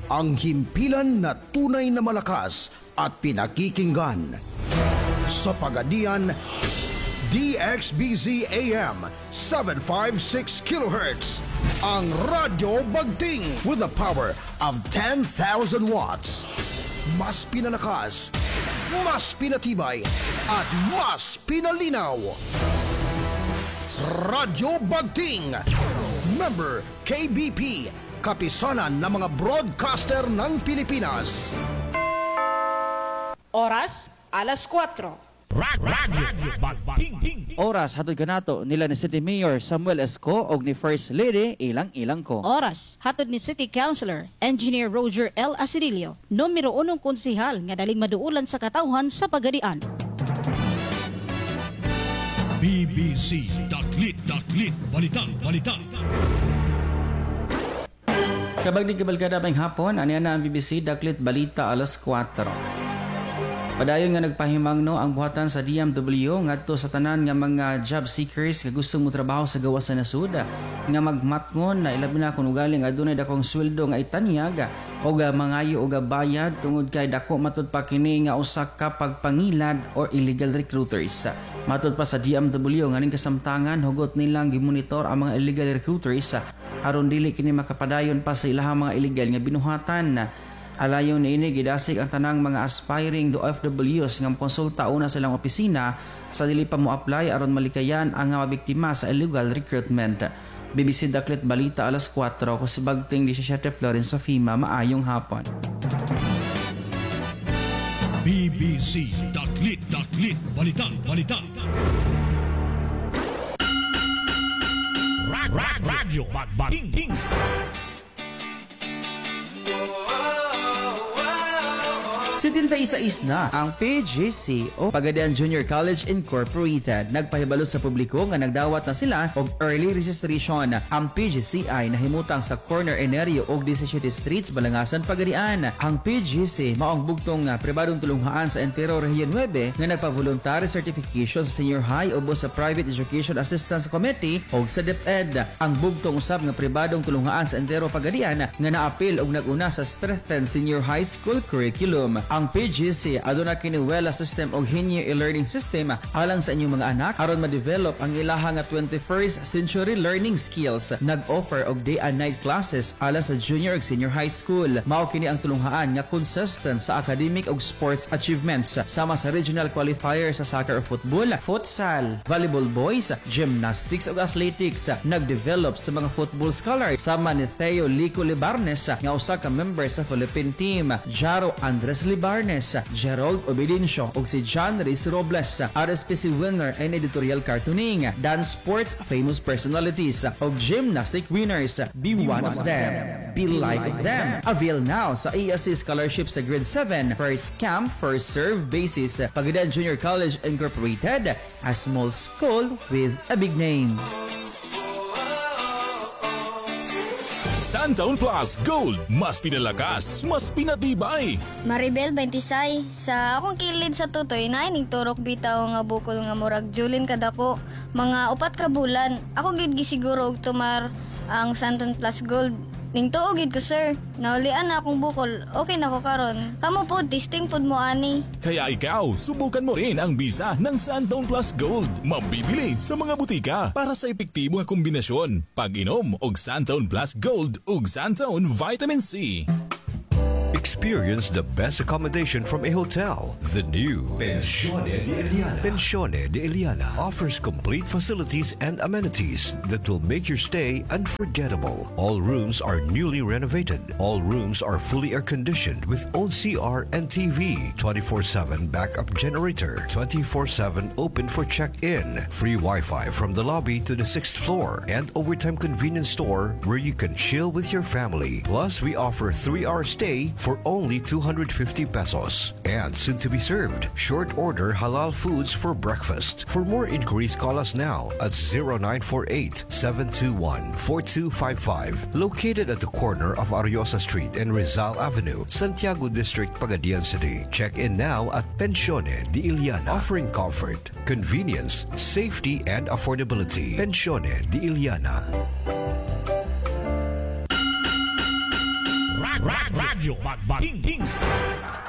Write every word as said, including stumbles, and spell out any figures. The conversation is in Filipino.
ang himpilan na tunay na malakas at pinakikinggan. Sa Pagadian, D X B Z A M seven fifty-six kilohertz, ang Radyo Bagting with the power of ten thousand watts. Mas pinalakas, mas pinatibay, at mas pinalinaw. Radyo Bagting, member K B P, kapisanan ng mga broadcaster ng Pilipinas. Oras, alas kwatro. Radyo Bagting. Oras hatod kanato nila ni City Mayor Samuel Esco og ni First Lady Ilang-Ilang ko. Oras, hatod ni City Councilor, Engineer Roger L. Asirilio, numero unong konsihal nga daling maduulan sa katawhan sa Pagadian. B B C Daklit Daklit Balitang Balitang. Kabag di kabalkada may hapon, aniya na ang B B C Daklit Balita alas kwatro. Padayon nga nagpahimangno ang buhatan sa D M W ngadto sa tanan nga mga job seekers nga gustong motrabaho sa gawas sa nasud nga magmatngon na ilabi na kun ugali nga adunay dakong sweldo nga itanyag o ga mangayo o ga bayad tungod kay dako matud pa kini nga usa ka pagpangilad or illegal recruiters. Matud pa sa D M W nga ning kasamtangan hugot nilang gimonitor ang mga illegal recruiters aron dili kini makapadayon pa sa ilahang mga illegal nga binuhatan. Alayon ni ini gidasig ang tanang mga aspiring do O F Ws nga konsulta una sa ilang opisina sa dili pa mo apply aron malikayan ang mga biktima sa illegal recruitment. B B C Daklit Balita alas kwatro ko si Bagting seventeen Florence sa F I M A. Maayong hapon. B B C Daklit Daklit Balitang Balitang. Radyo Bagting. setenta-sais na ang P G C o Pagadian Junior College Incorporated. Nagpahibalo sa publiko nga nagdawat na sila og early registration. Ang P G C ay nahimutang sa corner Enerio og seventeen Streets, Balangasan, Pagadian. Ang P G C maong bugtong nga pribadong tulunghaan sa Entero Region nine nga nagpa-voluntary certification sa senior high o sa Private Education Assistance Committee o sa DepEd. Ang bugtong usab nga pribadong tulunghaan sa Entero Pagadian nga naapil og naguna sa strengthened senior high school curriculum. Ang P G C aduna kini wela system og hinyo e-learning system alang sa inyong mga anak aron ma-develop ang ilaha nga twenty-first century learning skills. Nag-offer og day and night classes ala sa junior ug senior high school. Mao kini ang tulunghaan nga consistent sa academic ug sports achievements sama sa regional qualifier sa soccer o football, futsal, volleyball boys, gymnastics ug athletics. Nag-develop sa mga football scholar sama ni Theo Lico Libarnes nga usa ka member sa Philippine team, Jaro Andres Libarnes, Gerald Obidencio ug si John Reyes Robles. R S P C winner in editorial cartooning, dance sports famous personalities ug gymnastic winners. Be one of them, be like them. Avail now sa A S C scholarship sa grade seven, first camp, first serve basis. Pagadian Junior College Incorporated, a small school with a big name. Santaon Plus Gold, mas pinalakas, mas pinatibay. Maribel twenty-six, sa akong kilid sa tutoy na ining turok bitaw nga bukol nga murag julin kadako mga upat ka bulan. Ako gid gisiguro og tumar ang Santaon Plus Gold. Ning tuo gid ko sir, naulian na akong bukol, okay na ko karon. Kamo po, testing pod mo ani. Kaya ikaw, subukan mo rin ang bisa ng Santaon Plus Gold. Mabibili sa mga butika para sa epektibo nga kombinasyon. Pag-inom og Santaon Plus Gold ug Santaon Vitamin C. Experience the best accommodation from a hotel. The new Pensione de Iliana. Pensione de Iliana offers complete facilities and amenities that will make your stay unforgettable. All rooms are newly renovated. All rooms are fully air-conditioned with own C R and T V. twenty-four seven backup generator. twenty-four seven open for check-in. Free Wi-Fi from the lobby to the sixth floor. And overtime convenience store where you can chill with your family. Plus, we offer three-hour stay for only two hundred fifty pesos. And soon to be served, short order halal foods for breakfast. For more inquiries, call us now at zero nine four eight, seven two one, four two five five. Located at the corner of Ariosa Street and Rizal Avenue, Santiago District, Pagadian City. Check in now at Pensione de Iliana, offering comfort, convenience, safety, and affordability. Pensione de Iliana. Rad, rad, rad. Radyo Magbaking.